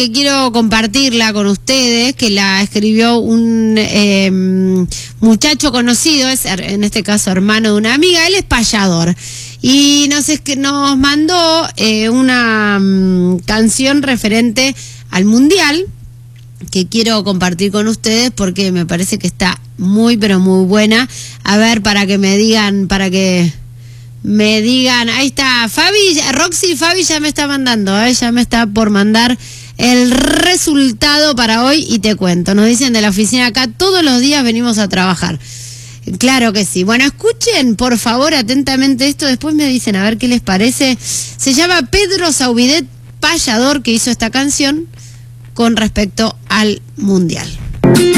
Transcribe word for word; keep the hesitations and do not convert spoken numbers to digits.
que quiero compartirla con ustedes, que la escribió un eh, muchacho conocido, es en este caso hermano de una amiga, él es payador. Y nos, es que nos mandó eh, una um, canción referente al Mundial, que quiero compartir con ustedes porque me parece que está muy, pero muy buena. A ver, para que me digan, para que me digan, ahí está, Fabi, Roxy, Fabi ya me está mandando, ¿eh? ya me está por mandar el resultado para hoy y te cuento. Nos dicen de la oficina acá, todos los días venimos a trabajar. Claro que sí. Bueno, escuchen por favor atentamente esto, después me dicen a ver qué les parece. Se llama Pedro Saubidet, payador, que hizo esta canción con respecto al Mundial.